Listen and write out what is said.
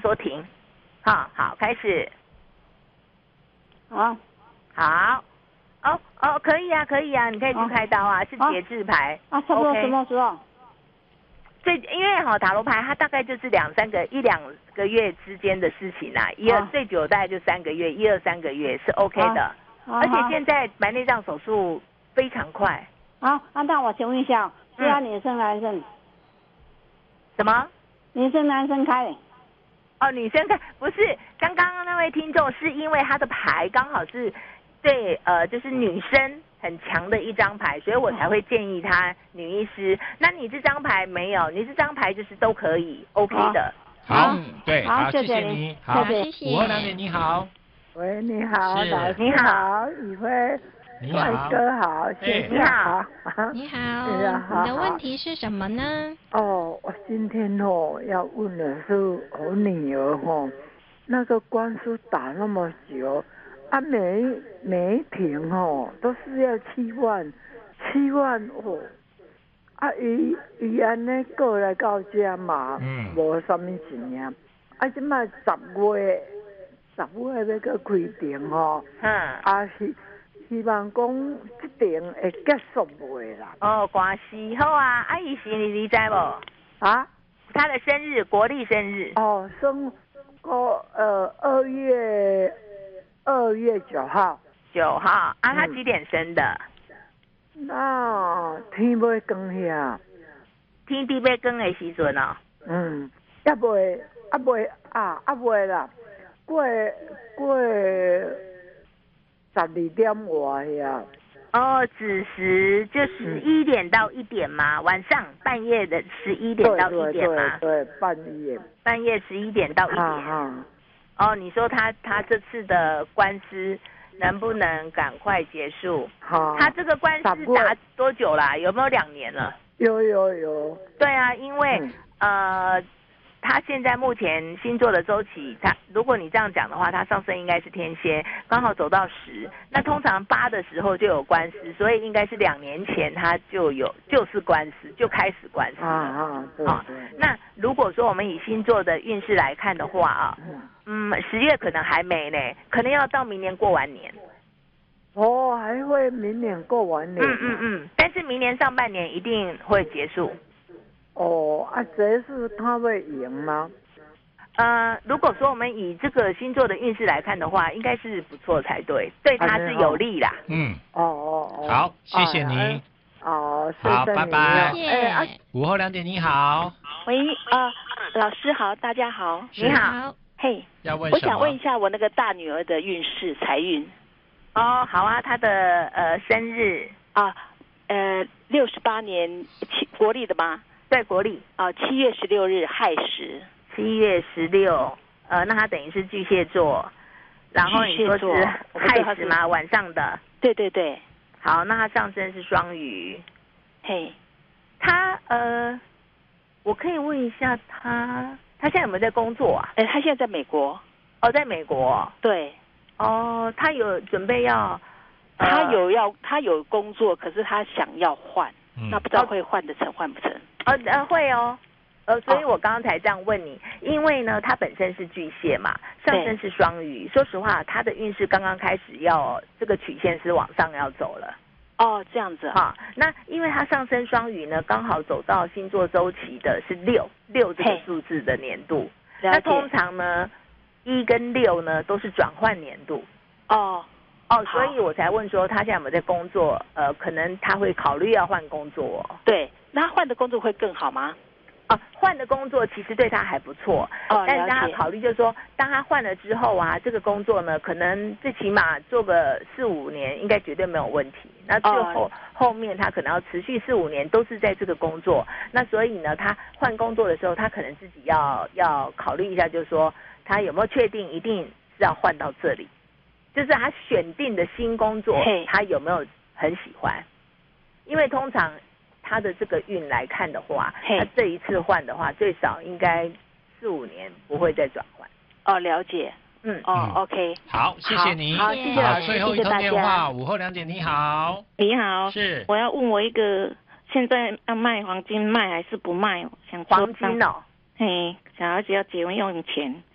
说停。好，开始。 好， 可以啊，你可以去开刀啊，是节制牌差不多什么时候？ 因为塔罗牌它大概就是一两个月之间的事情啦，最久大概就3个月，1、2、3个月是 OK 的，而且现在白内障手术非常快。 好，那我请问一下，是要女生男生？ 什么？ 女生男生开？ 女生开不是，刚刚那位听众是因为他的牌刚好是对就是女生很强的一张牌，所以我才会建议他女医师。那你这张牌没有，你这张牌就是都可以 OK 的。 好，对， 好， 谢谢你，好， 谢谢。午后2点你好。 喂，你好，老师你好， 宇辉， 你好， 帅哥好，谢谢。 你好， 你好，你的问题是什么呢？ 我今天要问的是我女儿那个官司打那么久，每一庭都是要7万伊安尼过来到这嘛，无什么钱啊，即摆10月要去开庭希望讲这庭会结束袂啦。 关系好啊，阿姨是你知无？他的生日，国历生日。 生2月9号。 9号他几点生的？ 那天要光遐。 天地要光的时阵还袂啦，过12点外呀。 子时就11点到1点嘛，晚上半夜的11点到1点嘛。 对， 半夜11点到1点。你说他这次的官司能不能赶快结束？他这个官司打多久啦？有没有2年了？ 有。 对啊，因为他现在目前星座的周期，如果你这样讲的话，他上升应该是天蝎，刚好走到10，那通常8的时候就有官司，所以应该是2年前他就是官司，就开始官司了。 对。 那如果说我们以星座的运势来看的话10月可能还没呢，可能要到明年过完年。 还会明年过完年。 但是明年上半年一定会结束。 这是他会赢吗？ 如果说我们以这个星座的运势来看的话，应该是不错才对，对他是有利啦。 好，谢谢你。 好， 拜拜。午后2点你好。 喂，老师好，大家好。 你好。 嘿，我想问一下我那个大女儿的运势财运。 好啊，她的生日 68年国历的吗？ 对，国历。 7月16日亥时。 7月16，那她等于是巨蟹座，然后你说是亥时吗？晚上的。 对。 好，那她上升是双鱼。 嘿， 她我可以问一下她现在有没有在工作啊？ 她现在在美国。 在美国。 对。 她有准备要。 她有工作，可是她想要换，那不知道会换得成换不成？ 会所以我刚刚才这样问你，因为呢，她本身是巨蟹嘛，上升是双鱼，说实话，她的运势刚刚开始这个曲线是往上要走了。 这样子那因为她上升双鱼呢，刚好走到星座周期的是6这个数字的年度。那通常呢，1跟6呢都是转换年度。所以我才问说他现在有没有在工作？可能他会考虑要换工作。 对，那换的工作会更好吗？ 换的工作其实对他还不错。但是他考虑就是说，当他换了之后啊，这个工作呢，可能最起码做个4、5年，应该绝对没有问题。那最后面他可能要持续4、5年都是在这个工作。那所以呢，他换工作的时候，他可能自己要考虑一下，就是说他有没有确定一定是要换到这里。就是他选定的新工作，他有没有很喜欢？因为通常他的这个运来看的话，他这一次换的话，最少应该4、5年不会再转换。 了解。OK。 好，谢谢你。 好，谢谢老师， 最后一通电话，午后2点你好。 你好， 是。 我要问我一个，现在要卖黄金卖还是不卖？想黄金想了解要结婚用钱。